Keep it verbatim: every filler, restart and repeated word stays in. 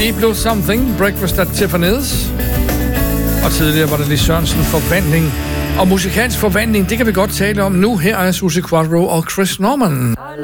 Deep Blue Something, Breakfast at Tiffany's. Og tidligere var det Lis Sørensen, Forvandling. Og musikalsk forvandling, det kan vi godt tale om nu. Her er Suzi Quatro og Chris Norman.